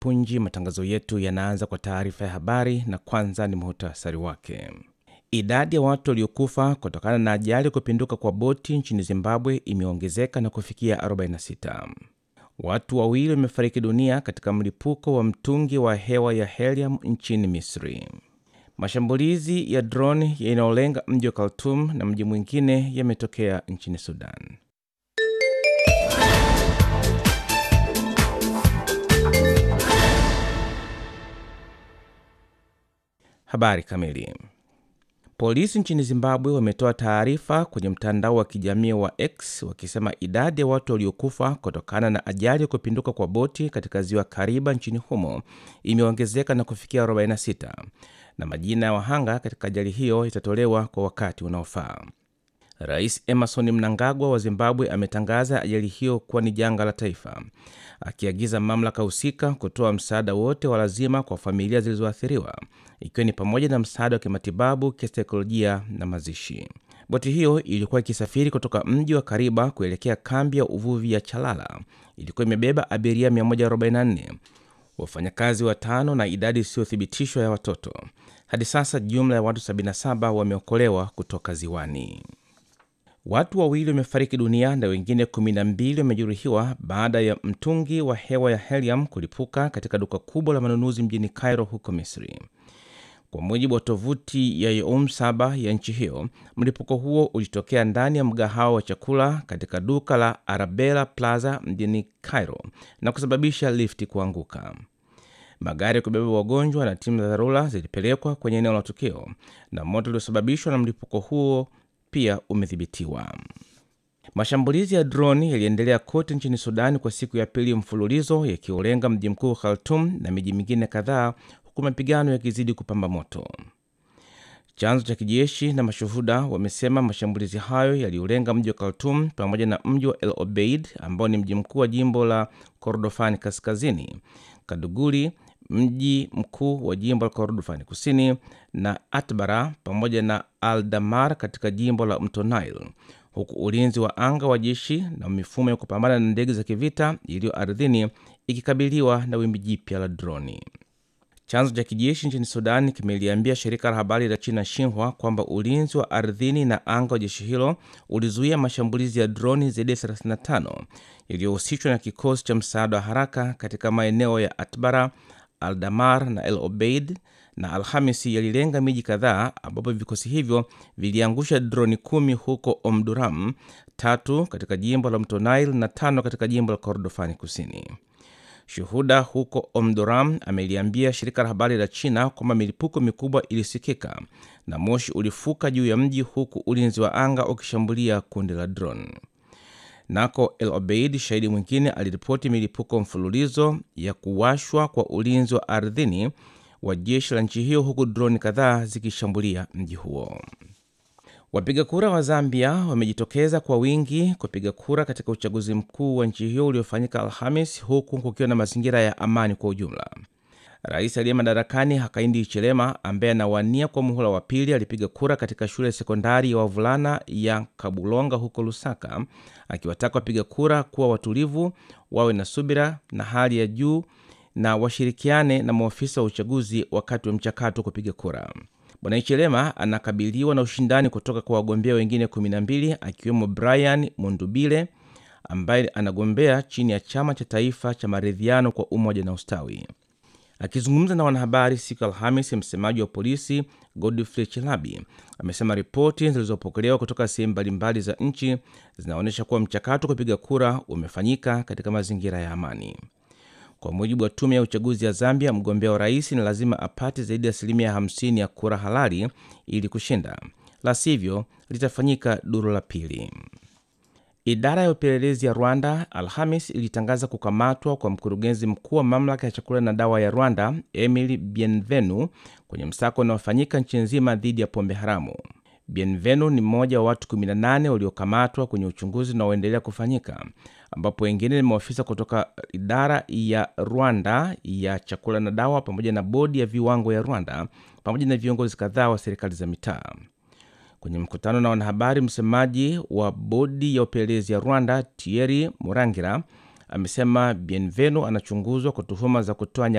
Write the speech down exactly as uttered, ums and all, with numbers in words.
punji. Matangazo yetu yanaanza kwa taarifa ya habari, na kwanza ni muhtasari wake. Idadi ya watu waliokufa kutokana na ajali kupinduka kwa boti nchini Zimbabwe imeongezeka na kufikia arobaini na sita. Watu wawili wamefariki dunia katika mlipuko wa mtungi wa hewa ya helium nchini Misri. Mashambulizi ya drone yanayolenga mji wa Khartoum na mji mwingine yametokea nchini Sudan. Habari kamili. Polisi nchini Zimbabwe wametoa taarifa kwenye mtandao wa kijamii wa X wakisema idadi ya watu waliokufa kutokana na ajali ya kupinduka kwa boti katika ziwa Kariba nchini humo imeongezeka na kufikia arobaini na sita, na majina ya wahanga katika ajali hiyo itatolewa kwa wakati unaofaa. Rais Emmerson Mnangagwa wa Zimbabwe ametangaza ajali hiyo kuwa ni janga la taifa, akiagiza mamlaka husika kutoa msaada wote wa lazima kwa familia zilizoathiriwa, ikiwa ni pamoja na msaada wa kimatibabu, kisaikolojia na mazishi. Boti hiyo ilikuwa ikisafiri kutoka mji wa Kariba kuelekea kambi ya uvuvi ya Chalala. Ilikuwa imebeba abiria mia moja arobaini na nne, wafanyakazi watano na idadi isiyothibitishwa ya watoto. Hadi sasa jumla ya watu sabini na saba wameokolewa kutoka ziwani. Watu wawili wamefariki dunia na wengine kumi na mbili wamejeruhiwa baada ya mtungi wa hewa ya helium kulipuka katika duka kubwa la manunuzi mjini Cairo huko Misri. Kwa mujibu wa tovuti ya Youm Saba ya nchi hiyo, mlipuko huo ulitokea ndani ya mgahawa wa chakula katika duka la Arabella Plaza mjini Cairo na kusababisha lifti kuanguka. Magari ya kubeba wagonjwa na timu za dharura zilipelekwa kwenye eneo la tukio, na moto uliosababishwa na mlipuko huo pia umedhibitiwa. Mashambulizi ya droni yaliendelea kote nchini Sudan kwa siku ya pili mfululizo, yakiolenga mji mkuu Khartoum na miji mingine kadhaa, huku mapigano yakizidi kupamba moto. Chanzo cha kijeshi na mashuhuda wamesema mashambulizi hayo yaliolenga mji wa Khartoum pamoja na mji wa El Obeid ambao ni mji mkuu wa jimbo la Kordofani Kaskazini, Kaduguri mji mkuu wa jimbo la Kordofani Kusini, na Atbara pamoja na Al-Damar katika jimbo la Mto Nile, huku ulinzi wa anga wa jeshi na mifumo ya kupambana na ndege za kivita iliyo ardhini ikikabiliwa na wimbi jipya la droni. Chanzo cha kijeshi nchini Sudan kimeliambia shirika la habari la China Xinhua kwamba ulinzi wa ardhini na anga wa jeshi hilo ulizuia mashambulizi ya droni zaidi ya thelathini na tano yaliyohusishwa na kikosi cha msaada wa haraka katika maeneo ya Atbara, Al-Damar na El Obeid, na Alhamisi yalilenga miji kadhaa ambapo vikosi hivyo viliangusha droni kumi huko Omduram, tatu katika jimbo la Mto Nile na tano katika jimbo la Kordofani Kusini. Shuhuda huko Omduram ameliambia shirika la habari la China kwamba milipuko mikubwa ilisikika na moshi ulifuka juu ya mji, huku ulinzi wa anga ukishambulia kundi la drone. Nako El Obeid, shahidi mwingine, aliripoti milipuko mfululizo ya kuwashwa kwa ulinzi wa ardhini wa jeshi la nchi hiyo, huku droni kadhaa zikishambulia mji huo. Wapiga kura wa Zambia wamejitokeza kwa wingi kupiga kura katika uchaguzi mkuu wa nchi hiyo uliofanyika Alhamis, huku kukiwa na mazingira ya amani kwa ujumla. Rais aliye madarakani Hakainde Hichilema, ambaye anawania kwa muhula wa pili, alipiga kura katika shule ya sekondari ya wavulana ya Kabulonga huko Lusaka, akiwataka wapiga kura kuwa watulivu, wawe na subira na hali ya juu na washirikiane na maafisa wa uchaguzi wakati wa mchakato kupiga kura. Bwana Hichilema anakabiliwa na ushindani kutoka kwa wagombea wengine kumi na mbili, akiwemo Brian Mundubile ambaye anagombea chini ya chama cha taifa cha maridhiano kwa umoja na ustawi. Akizungumza na wanahabari siku Alhamisi, msemaji wa polisi Godfrey Chilabi amesema ripoti zilizopokelewa kutoka sehemu mbalimbali za nchi zinaonyesha kuwa mchakato kupiga kura umefanyika katika mazingira ya amani. Kwa mujibu wa tume ya uchaguzi ya Zambia, mgombea wa rais ni lazima apate zaidi ya asilimia hamsini ya kura halali ili kushinda, la sivyo litafanyika duru la pili. Idara ya upelelezi ya Rwanda Alhamis ilitangaza kukamatwa kwa mkurugenzi mkuu wa mamlaka ya chakula na dawa ya Rwanda, Emily Bienvenu, kwenye msako unaofanyika nchi nzima dhidi ya pombe haramu. Bienvenu ni mmoja wa watu kumi na nane waliokamatwa kwenye uchunguzi unaoendelea kufanyika, ambapo wengine ni maafisa kutoka idara ya Rwanda ya chakula na dawa pamoja na bodi ya viwango ya Rwanda pamoja na viongozi kadhaa wa serikali za mitaa. Kwenye mkutano na wanahabari, msemaji wa bodi ya upelelezi ya Rwanda, Thierry Murangira, amesema Bienvenu anachunguzwa kwa tuhuma za kutoa